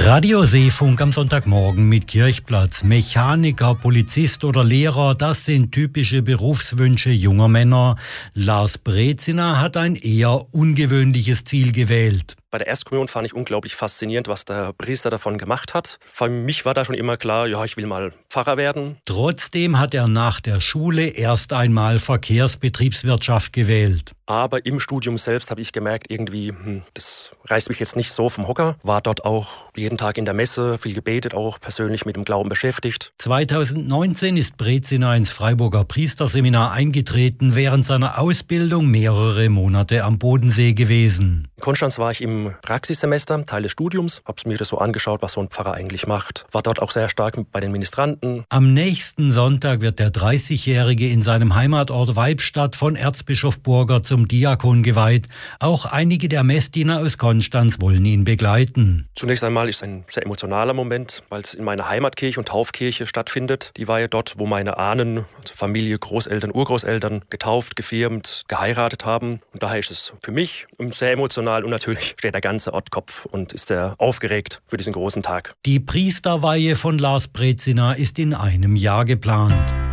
Radio Seefunk am Sonntagmorgen mit Kirchplatz. Mechaniker, Polizist oder Lehrer, das sind typische Berufswünsche junger Männer. Lars Brezina hat ein eher ungewöhnliches Ziel gewählt. Bei der Erstkommunion fand ich unglaublich faszinierend, was der Priester davon gemacht hat. Für mich war da schon immer klar, ja, ich will mal Pfarrer werden. Trotzdem hat er nach der Schule erst einmal Verkehrsbetriebswirtschaft gewählt. Aber im Studium selbst habe ich gemerkt, irgendwie, das reißt mich jetzt nicht so vom Hocker. War dort auch jeden Tag in der Messe, viel gebetet, auch persönlich mit dem Glauben beschäftigt. 2019 ist Brezina ins Freiburger Priesterseminar eingetreten, während seiner Ausbildung mehrere Monate am Bodensee gewesen. In Konstanz war ich im Praxissemester, Teil des Studiums, habe mir das so angeschaut, was so ein Pfarrer eigentlich macht. War dort auch sehr stark bei den Ministranten. Am nächsten Sonntag wird der 30-Jährige in seinem Heimatort Weibstadt von Erzbischof Burger zum Diakon geweiht. Auch einige der Messdiener aus Konstanz wollen ihn begleiten. Zunächst einmal ist es ein sehr emotionaler Moment, weil es in meiner Heimatkirche und Taufkirche stattfindet. Die war ja dort, wo meine Ahnen, also Familie, Großeltern, Urgroßeltern, getauft, gefirmt, geheiratet haben. Und daher ist es für mich sehr emotional und natürlich steht der ganze Ort Kopf und ist sehr aufgeregt für diesen großen Tag. Die Priesterweihe von Lars Brezina ist in einem Jahr geplant.